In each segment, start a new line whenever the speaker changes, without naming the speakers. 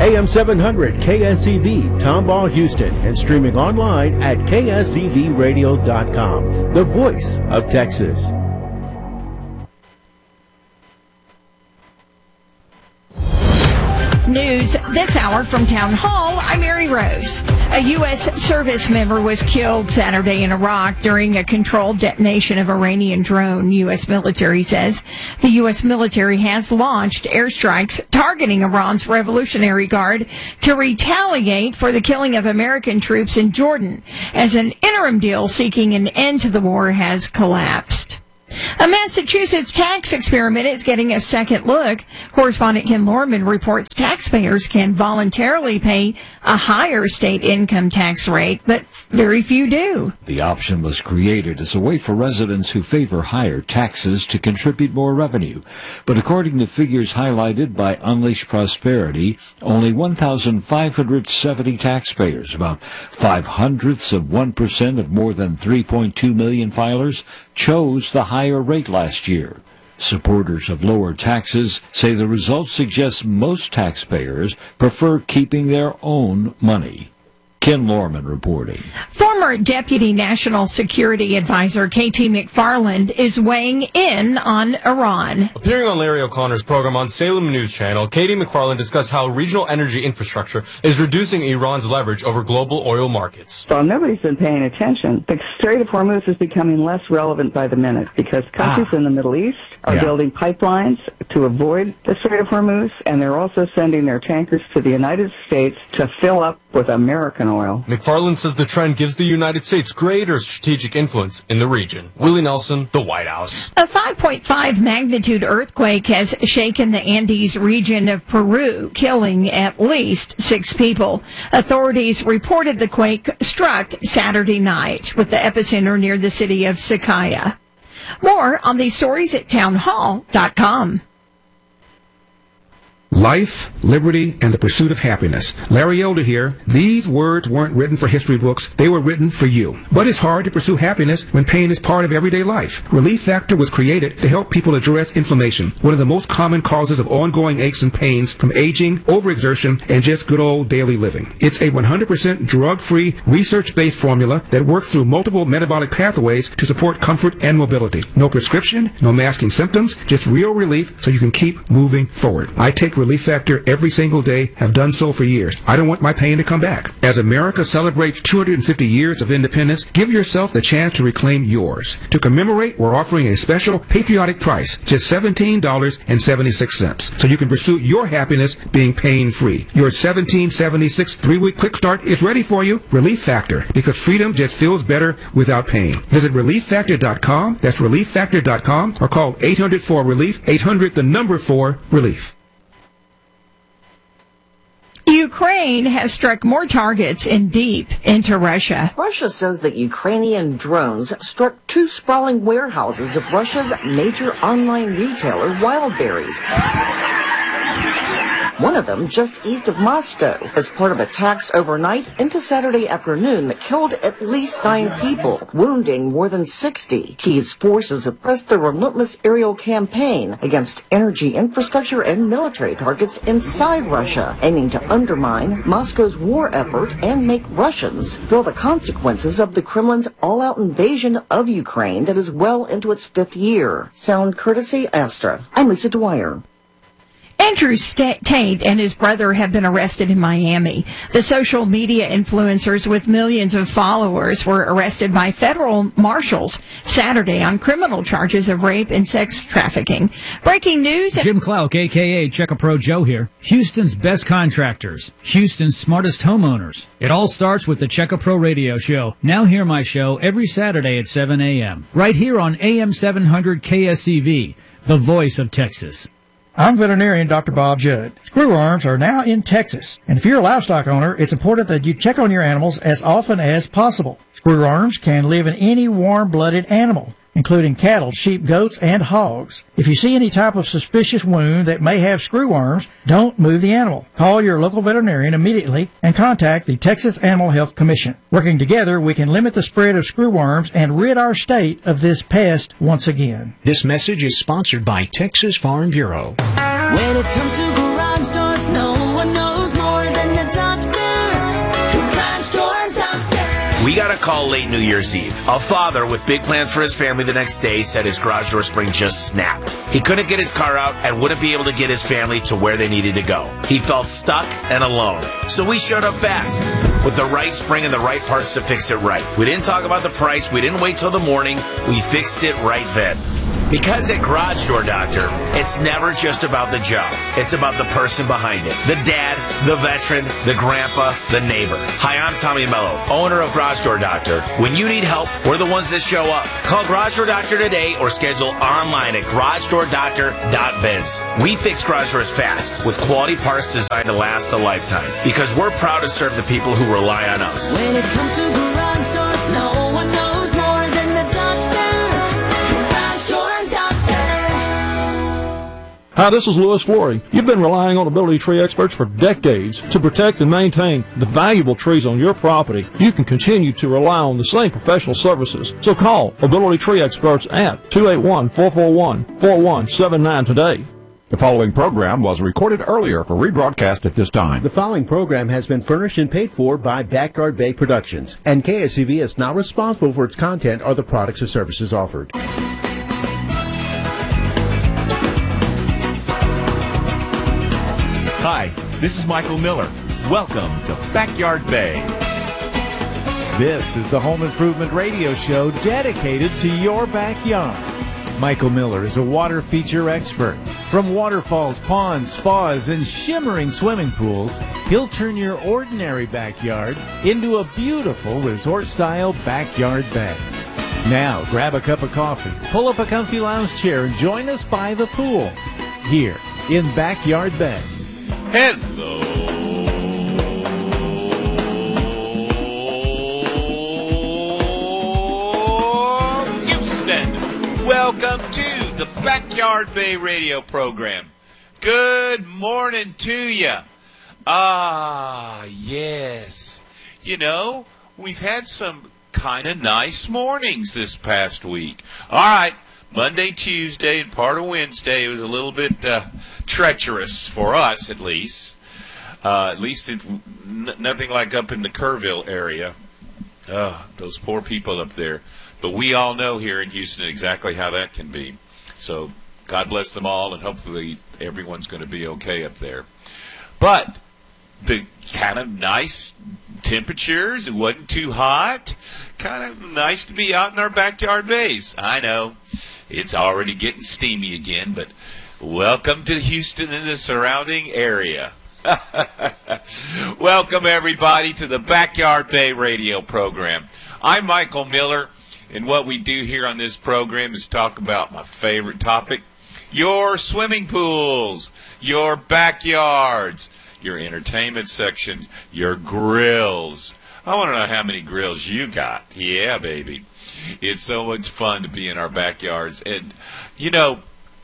AM 700 KSCV Tomball, Houston, and streaming online at kscvradio.com. The voice of Texas.
News this hour from Town Hall. I'm Mary Rose. A U.S. service member was killed Saturday in Iraq during a controlled detonation of Iranian drone, U.S. military says. The U.S. military has launched airstrikes targeting Iran's Revolutionary Guard to retaliate for the killing of American troops in Jordan, as an interim deal seeking an end to the war has collapsed. A Massachusetts tax experiment is getting a second look. Correspondent Ken Lorman reports taxpayers can voluntarily pay a higher state income tax rate, but very few do.
The option was created as a way for residents who favor higher taxes to contribute more revenue. But according to figures highlighted by Unleash Prosperity, only 1,570 taxpayers, about 0.05% of more than 3.2 million filers, chose the higher rate last year. Supporters of lower taxes say the results suggest most taxpayers prefer keeping their own money. Ken Lorman reporting.
Former Deputy National Security Advisor K.T. McFarland is weighing in on Iran.
Appearing on Larry O'Connor's program on Salem News Channel, K.T. McFarland discussed how regional energy infrastructure is reducing Iran's leverage over global oil markets.
Well, nobody's been paying attention. The Strait of Hormuz is becoming less relevant by the minute because countries in the Middle East are building pipelines to avoid the Strait of Hormuz, and they're also sending their tankers to the United States to fill up with American oil.
McFarland says the trend gives the United States greater strategic influence in the region. Willie Nelson, The White House.
A 5.5 magnitude earthquake has shaken the Andes region of Peru, killing at least 6 people. Authorities reported the quake struck Saturday night, with the epicenter near the city of Sakaya. More on these stories at townhall.com.
Life, liberty, and the pursuit of happiness. Larry Elder here. These words weren't written for history books. They were written for you. But it's hard to pursue happiness when pain is part of everyday life. Relief Factor was created to help people address inflammation, one of the most common causes of ongoing aches and pains from aging, overexertion, and just good old daily living. It's a 100% drug-free, research-based formula that works through multiple metabolic pathways to support comfort and mobility. No prescription, no masking symptoms, just real relief so you can keep moving forward. I take Relief Factor every single day, have done so for years. I don't want my pain to come back. As America celebrates 250 years of independence, give yourself the chance to reclaim yours. To commemorate, we're offering a special patriotic price, just $17.76, so you can pursue your happiness being pain-free. Your $17.76 3-week quick start is ready for you. Relief Factor, because freedom just feels better without pain. Visit ReliefFactor.com, that's ReliefFactor.com, or call 800-4-RELIEF, 800-4-RELIEF.
Ukraine has struck more targets in deep into Russia.
Russia says that Ukrainian drones struck 2 sprawling warehouses of Russia's major online retailer, Wildberries. One of them just east of Moscow, as part of attacks overnight into Saturday afternoon that killed at least 9 people, wounding more than 60. Kiev's forces have pressed their relentless aerial campaign against energy infrastructure and military targets inside Russia, aiming to undermine Moscow's war effort and make Russians feel the consequences of the Kremlin's all-out invasion of Ukraine that is well into its 5th year. Sound courtesy Astra. I'm Lisa Dwyer.
Andrew Tate and his brother have been arrested in Miami. The social media influencers with millions of followers were arrested by federal marshals Saturday on criminal charges of rape and sex trafficking. Breaking news.
Jim Clark, a.k.a. Check-A-Pro Joe here. Houston's best contractors. Houston's smartest homeowners. It all starts with the Check-A-Pro radio show. Now hear my show every Saturday at 7 a.m. right here on AM 700 KSCV, the voice of Texas.
I'm veterinarian Dr. Bob Judd. Screw arms are now in Texas, and if you're a livestock owner, it's important that you check on your animals as often as possible. Screw arms can live in any warm-blooded animal, including cattle, sheep, goats, and hogs. If you see any type of suspicious wound that may have screw arms, don't move the animal. Call your local veterinarian immediately and contact the Texas Animal Health Commission. Working together, we can limit the spread of screw worms and rid our state of this pest once again.
This message is sponsored by Texas Farm Bureau.
When it comes to garage doors, no one knows more
a call late New Year's Eve. A father with big plans for his family the next day said his garage door spring just snapped. He couldn't get his car out and wouldn't be able to get his family to where they needed to go. He felt stuck and alone. So we showed up fast with the right spring and the right parts to fix it right. We didn't talk about the price. We didn't wait till the morning. We fixed it right then. Because at Garage Door Doctor, it's never just about the job. It's about the person behind it. The dad, the veteran, the grandpa, the neighbor. Hi, I'm Tommy Mello, owner of Garage Door Doctor. When you need help, we're the ones that show up. Call Garage Door Doctor today or schedule online at garagedoordoctor.biz. We fix garage doors fast with quality parts designed to last a lifetime because we're proud to serve the people who rely on us.
When it comes to garage doors, no one knows more than the doctor.
Hi, this is Louis Flory. You've been relying on Ability Tree Experts for decades to protect and maintain the valuable trees on your property. You can continue to rely on the same professional services. So call Ability Tree Experts at 281-441-4179 today.
The following program was recorded earlier for rebroadcast at this time.
The following program has been furnished and paid for by Backyard Bay Productions, and KSCV is not responsible for its content or the products or services offered.
Hi, this is Michael Miller. Welcome to Backyard Bay.
This is the home improvement radio show dedicated to your backyard. Michael Miller is a water feature expert. From waterfalls, ponds, spas, and shimmering swimming pools, he'll turn your ordinary backyard into a beautiful resort-style backyard bay. Now, grab a cup of coffee, pull up a comfy lounge chair, and join us by the pool here in Backyard Bay.
Hello, Houston. Welcome to the Backyard Bay radio program. Good morning to you. Yes. You know, we've had some kind of nice mornings this past week. All right. Monday, Tuesday, and part of Wednesday, it was a little bit treacherous for us, at least. Nothing like up in the Kerrville area. Those poor people up there. But we all know here in Houston exactly how that can be. So God bless them all, and hopefully everyone's going to be okay up there. But the kind of nice temperatures, it wasn't too hot. Kind of nice to be out in our backyard bays. I know. It's already getting steamy again, but welcome to Houston and the surrounding area. Welcome, everybody, to the Backyard Bay radio program. I'm Michael Miller, and what we do here on this program is talk about my favorite topic, your swimming pools, your backyards, your entertainment sections, your grills. I want to know how many grills you got. Yeah, baby. It's so much fun to be in our backyards. And, you know,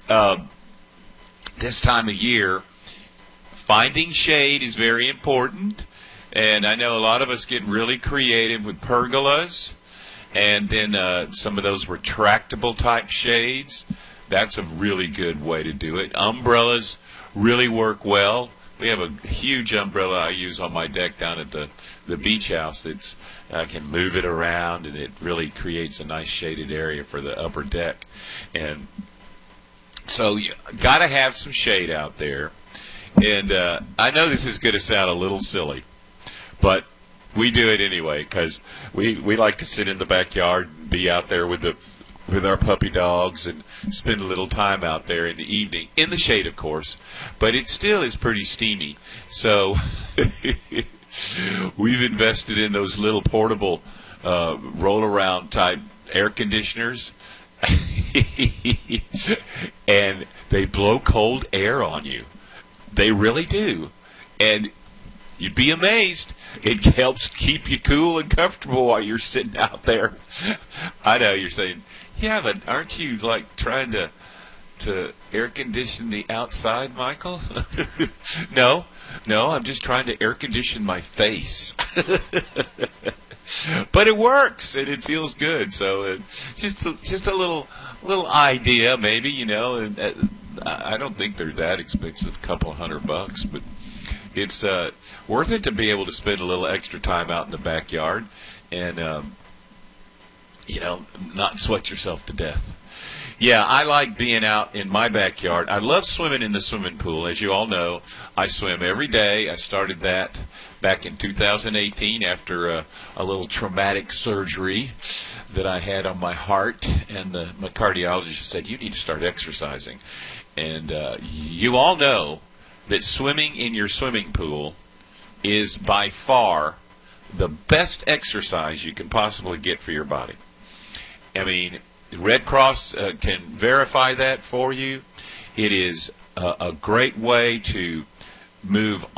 this time of year, finding shade is very important. And I know a lot of us get really creative with pergolas and then some of those retractable type shades. That's a really good way to do it. Umbrellas really work well. We have a huge umbrella I use on my deck down at the beach house. It's I can move it around, and it really creates a nice shaded area for the upper deck. And so you got to have some shade out there. And I know this is going to sound a little silly, but we do it anyway because we like to sit in the backyard and be out there with our puppy dogs and spend a little time out there in the evening, in the shade, of course. But it still is pretty steamy. So we've invested in those little portable roll-around type air conditioners. And they blow cold air on you. They really do. And you'd be amazed. It helps keep you cool and comfortable while you're sitting out there. I know you're saying, yeah, but aren't you like trying to air condition the outside, Michael? No, I'm just trying to air condition my face. But it works and it feels good. So just a little idea, maybe, you know. And I don't think they're that expensive, a couple $100, but it's worth it to be able to spend a little extra time out in the backyard. And not sweat yourself to death. Yeah, I like being out in my backyard. I love swimming in the swimming pool. As you all know, I swim every day. I started that back in 2018 after a little traumatic surgery that I had on my heart, and my cardiologist said, you need to start exercising. And you all know that swimming in your swimming pool is by far the best exercise you can possibly get for your body. I mean, the Red Cross can verify that for you. It is a great way to move